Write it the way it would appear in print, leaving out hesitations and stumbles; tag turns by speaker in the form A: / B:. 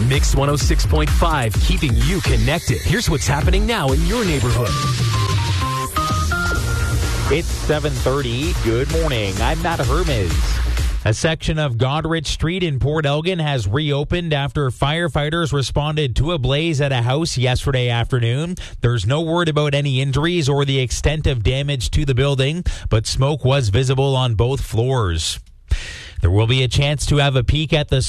A: Mix 106.5, keeping you connected. Here's what's happening now in your neighborhood.
B: It's 7:30. Good morning. I'm Matt Hermes. A section of Goderich Street in Port Elgin has reopened after firefighters responded to a blaze at a house yesterday afternoon. There's no word about any injuries or the extent of damage to the building, but smoke was visible on both floors. There will be a chance to have a peek at the